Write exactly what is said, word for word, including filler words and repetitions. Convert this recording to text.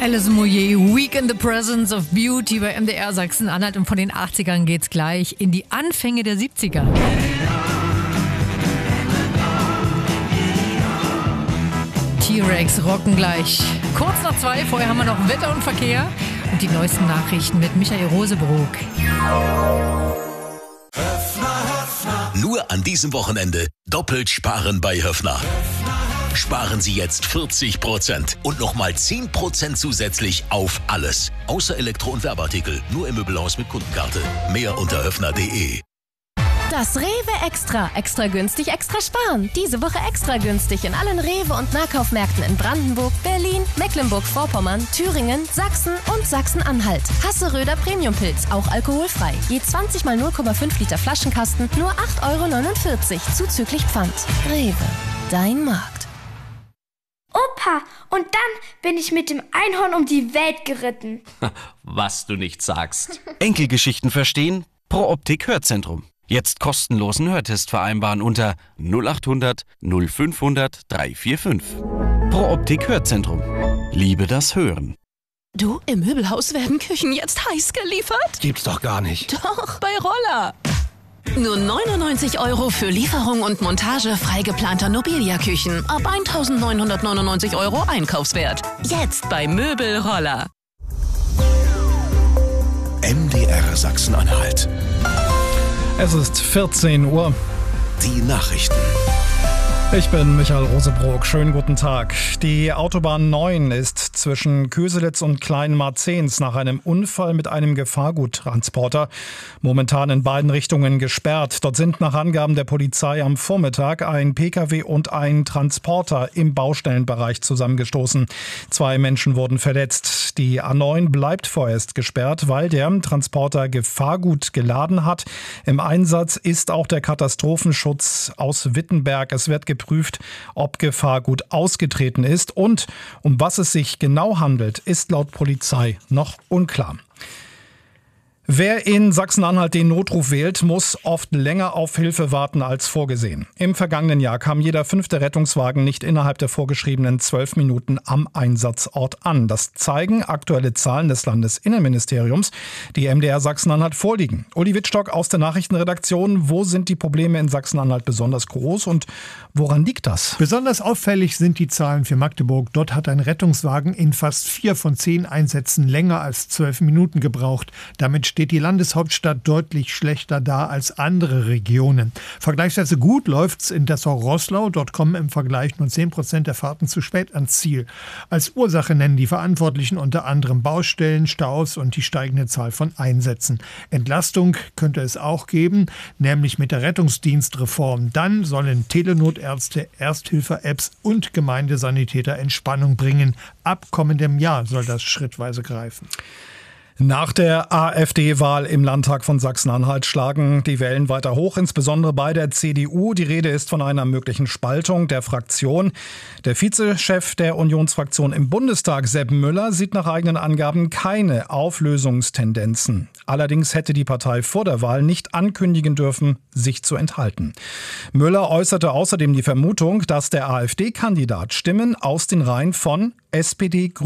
Alison Moyet, Week in the Presence of Beauty bei M D R Sachsen-Anhalt, und von den achtzigern geht's gleich in die Anfänge der siebziger. T-Rex rocken gleich. Kurz nach zwei, vorher haben wir noch Wetter und Verkehr und die neuesten Nachrichten mit Michael Rosebrook. Nur an diesem Wochenende doppelt sparen bei Höffner. Sparen Sie jetzt vierzig Prozent und nochmal zehn Prozent zusätzlich auf alles. Außer Elektro- und Werbeartikel. Nur im Möbelhaus mit Kundenkarte. Mehr unter höffner punkt de. Das Rewe Extra. Extra günstig, extra sparen. Diese Woche extra günstig in allen Rewe- und Nahkaufmärkten in Brandenburg, Berlin, Mecklenburg-Vorpommern, Thüringen, Sachsen und Sachsen-Anhalt. Hasseröder Premiumpilz, auch alkoholfrei. Je zwanzig mal null Komma fünf Liter Flaschenkasten, nur acht Euro neunundvierzig, zuzüglich Pfand. Rewe, dein Markt. Opa, und dann bin ich mit dem Einhorn um die Welt geritten. Was du nicht sagst. Enkelgeschichten verstehen? Pro Optik Hörzentrum. Jetzt kostenlosen Hörtest vereinbaren unter null acht hundert null fünfhundert dreihundertfünfundvierzig. Pro Optik Hörzentrum. Liebe das Hören. Du, im Möbelhaus werden Küchen jetzt heiß geliefert? Gibt's doch gar nicht. Doch, bei Roller. Nur neunundneunzig Euro für Lieferung und Montage frei geplanter Nobilia-Küchen. Ab eintausendneunhundertneunundneunzig Euro Einkaufswert. Jetzt bei Möbelroller. M D R Sachsen-Anhalt. Es ist vierzehn Uhr. Die Nachrichten. Ich bin Michael Rosebrook. Schönen guten Tag. Die Autobahn neun ist zwischen Köselitz und Kleinmarzens nach einem Unfall mit einem Gefahrguttransporter momentan in beiden Richtungen gesperrt. Dort sind nach Angaben der Polizei am Vormittag ein Pkw und ein Transporter im Baustellenbereich zusammengestoßen. Zwei Menschen wurden verletzt. Die A neun bleibt vorerst gesperrt, weil der Transporter Gefahrgut geladen hat. Im Einsatz ist auch der Katastrophenschutz aus Wittenberg. Es wird geprüft, ob Gefahrgut ausgetreten ist, und um was es sich genau handelt, ist laut Polizei noch unklar. Wer in Sachsen-Anhalt den Notruf wählt, muss oft länger auf Hilfe warten als vorgesehen. Im vergangenen Jahr kam jeder fünfte Rettungswagen nicht innerhalb der vorgeschriebenen zwölf Minuten am Einsatzort an. Das zeigen aktuelle Zahlen des Landesinnenministeriums, die M D R Sachsen-Anhalt vorliegen. Uli Wittstock aus der Nachrichtenredaktion. Wo sind die Probleme in Sachsen-Anhalt besonders groß und woran liegt das? Besonders auffällig sind die Zahlen für Magdeburg. Dort hat ein Rettungswagen in fast vier von zehn Einsätzen länger als zwölf Minuten gebraucht. Damit steht die Landeshauptstadt deutlich schlechter da als andere Regionen. Vergleichsweise gut läuft's in Dessau-Roßlau. Dort kommen im Vergleich nur zehn Prozent der Fahrten zu spät ans Ziel. Als Ursache nennen die Verantwortlichen unter anderem Baustellen, Staus und die steigende Zahl von Einsätzen. Entlastung könnte es auch geben, nämlich mit der Rettungsdienstreform. Dann sollen Telenotärzte, Ersthilfe-Apps und Gemeindesanitäter Entspannung bringen. Ab kommendem Jahr soll das schrittweise greifen. Nach der AfD-Wahl im Landtag von Sachsen-Anhalt schlagen die Wellen weiter hoch, insbesondere bei der C D U. Die Rede ist von einer möglichen Spaltung der Fraktion. Der Vizechef der Unionsfraktion im Bundestag, Sepp Müller, sieht nach eigenen Angaben keine Auflösungstendenzen. Allerdings hätte die Partei vor der Wahl nicht ankündigen dürfen, sich zu enthalten. Müller äußerte außerdem die Vermutung, dass der AfD-Kandidat Stimmen aus den Reihen von S P D,